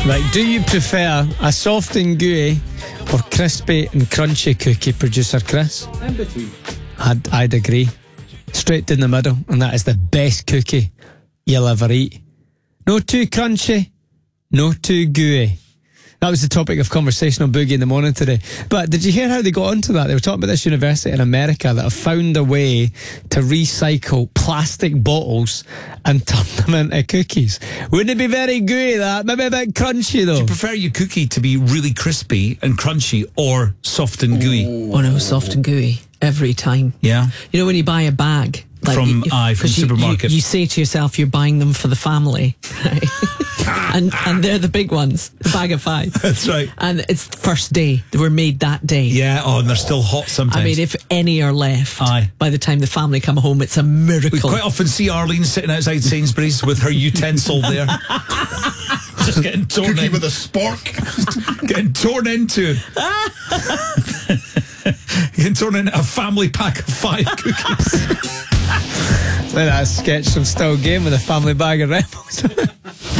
Right, do you prefer a soft and gooey or crispy and crunchy cookie, producer Chris? In between. I'd agree. Straight in the middle, and that is the best cookie you'll ever eat. No too crunchy, no too gooey. That was the topic of conversation on Boogie in the Morning today. But did you hear how they got onto that? They were talking about this university in America that have found a way to recycle plastic bottles and turn them into cookies. Wouldn't it be very gooey, that? Maybe a bit crunchy, though. Do you prefer your cookie to be really crispy and crunchy or soft and gooey? Oh no, soft and gooey every time. Yeah. You know when you buy a bag from the supermarket, you say to yourself you're buying them for the family, right? and they're the big ones, the bag of 5. That's right. And it's the first day. They were made that day. Yeah. Oh, and they're still hot sometimes. I mean, if any are left, by the time the family come home, it's a miracle. We quite often see Arlene sitting outside Sainsbury's with her utensil there. Just getting torn Cookie in. with a spork. Getting torn into. Getting torn into a family pack of 5 cookies. It's like that sketch from Still Game with a family bag of Rebels.